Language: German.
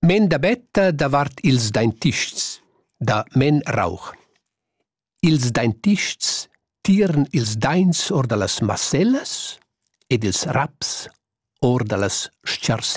Men da betta davart ils dentists, da men rauch. Ils dentists tieren ils daints or da las massellas ed ils raps or da las